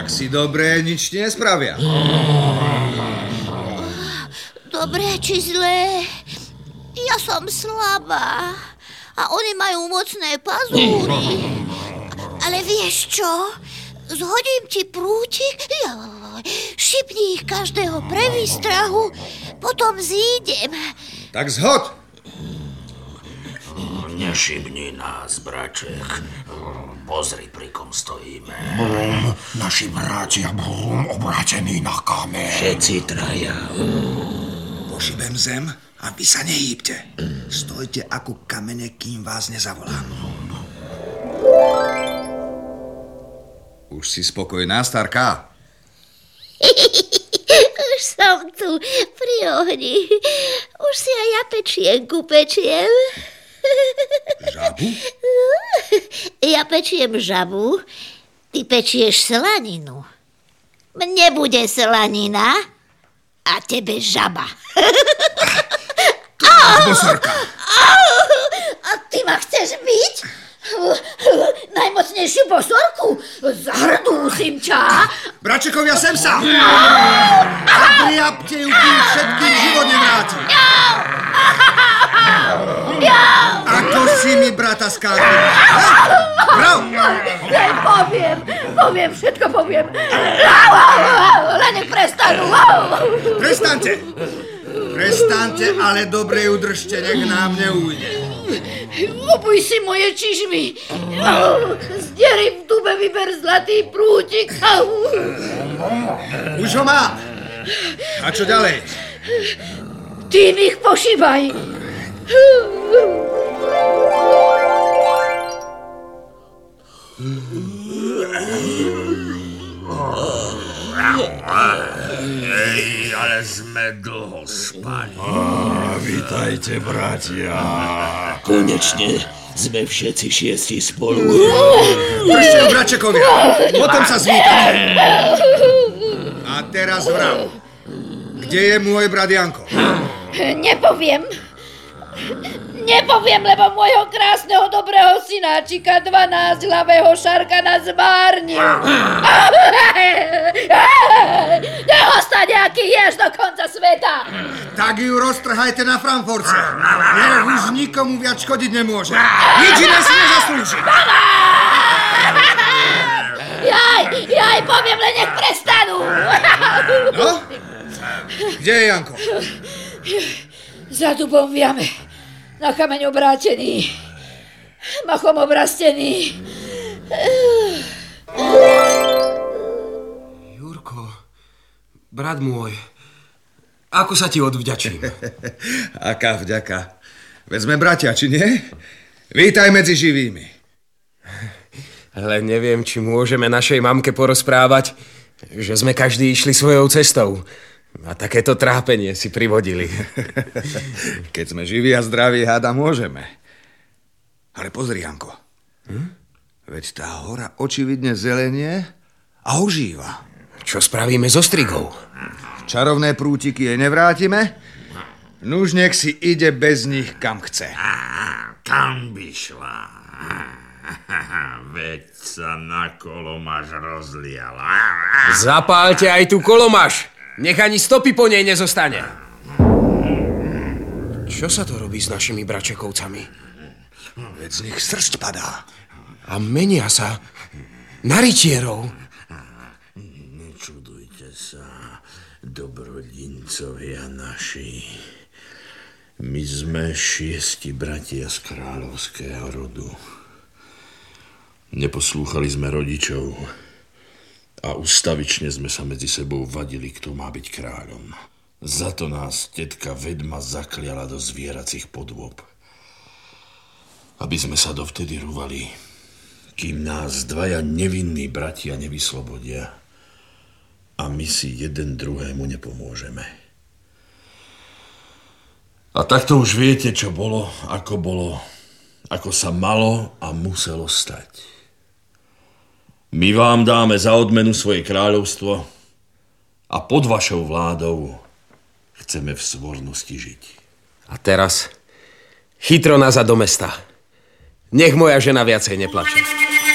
Ak si dobré, nič ti nespravia. Dobré či zlé, ja som slabá a oni majú mocné pazúry. Ale vieš čo? Zhodím ti prútik, šipni ich každého pre výstrahu, potom zídem. Tak zhod! Nešibni nás, braček. Pozri, pri kom stojíme. Naši bratia, obrátení na kameň. Všetci traja. Pošibem zem a vy sa nehýbte. Stojte ako kamene, kým vás nezavolám. Už si spokojná, starka? Už som tu pri ohni. Už si aj ja pečienku pečiem. Žabu? Ja pečiem žabu, ty pečieš slaninu. Mne bude slanina a tebe žaba. Bosorka! A ty ma chceš byť? Najmocnejšiu bosorku? Zardúsim ťa. Bračekovia, sem sa! Zadriapte ju, kým všetkým život nevráti. Ako si mi brata skážu? Brav! Poviem, všetko poviem. Len nech prestanú. Prestaňte, ale dobre ju držte, nech nám neújde. Obuj si moje čižmy. Z diery v dube vyber zlatý prútik. Už ho mám. A čo ďalej? Tým ich pošívaj. Ale sme dlho spali. Vítajte, bratia. Konečne sme všetci 6 spolu. Držte ju, bračekovia. Potom sa zvítate. A teraz vrav. Kde je môj brat Janko? Nepoviem, lebo môjho krásneho dobrého synáčika 12-hlavého šarkana zmárnil. Nech ostane, aký ješ do konca sveta. Tak ju roztrhajte na Frankfurtce. Nech už nikomu viac škodiť nemôže. Nič iné si nezaslúži. Jaj, poviem, len nech prestanú. No? Kde je Janko? Za dubom v jame. Na kameň obrátený. Machom obrastený. Jurko, brat môj, ako sa ti odvďačím? Aká vďaka. Veď sme bratia, či nie? Vítaj medzi živými. Ale neviem, či môžeme našej mamke porozprávať, že sme každý išli svojou cestou. A takéto trápenie si privodili. Keď sme živí a zdraví, háda môžeme. Ale pozri, Janko. Veď tá hora očividne zelenie a ožíva. Čo spravíme so strigou? Čarovné prútiky jej nevrátime? Nuž nech si ide bez nich kam chce. Kam by šla? Veď sa na kolomaš rozliala. Zapálte aj tú kolomaš. Nech ani stopy po nej nezostane. Čo sa to robí s našimi bračekovcami? Veď z nich sršť padá. A menia sa na rytierov. Nečudujte sa, dobrodincovia naši. My sme 6 bratia z kráľovského rodu. Neposlúchali sme rodičov a ustavične sme sa medzi sebou vadili, kto má byť kráľom. Za to nás tetka vedma zakliala do zvieracích podôb. Aby sme sa dovtedy rúvali, kým nás 2 nevinní bratia nevyslobodia a my si jeden druhému nepomôžeme. A takto už viete, čo bolo, ako sa malo a muselo stať. My vám dáme za odmenu svoje kráľovstvo a pod vašou vládou chceme v svornosti žiť. A teraz chytro nazad do mesta. Nech moja žena viacej neplače.